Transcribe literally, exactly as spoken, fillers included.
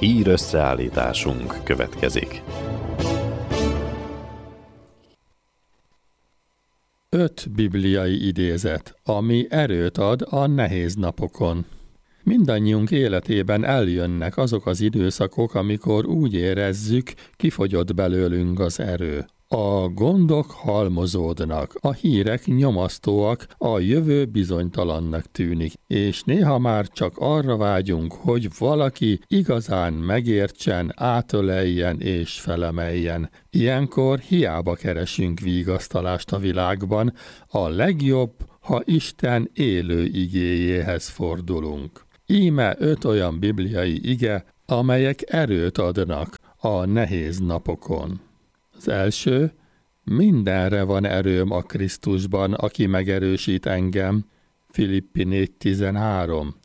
Hír összeállításunk következik. Öt bibliai idézet, ami erőt ad a nehéz napokon. Mindannyiunk életében eljönnek azok az időszakok, amikor úgy érezzük, kifogyott belőlünk az erő. A gondok halmozódnak, a hírek nyomasztóak, a jövő bizonytalannak tűnik, és néha már csak arra vágyunk, hogy valaki igazán megértsen, átöleljen és felemeljen. Ilyenkor hiába keresünk vigasztalást a világban, a legjobb, ha Isten élő igéjéhez fordulunk. Íme öt olyan bibliai ige, amelyek erőt adnak a nehéz napokon. Az első: mindenre van erőm a Krisztusban, aki megerősít engem. Filippi négy tizenhárom.